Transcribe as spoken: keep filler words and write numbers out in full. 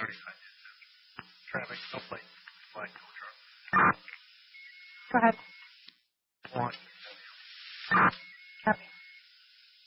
thirty-five. Traffic, no plate. Flag, go truck. Go ahead. One.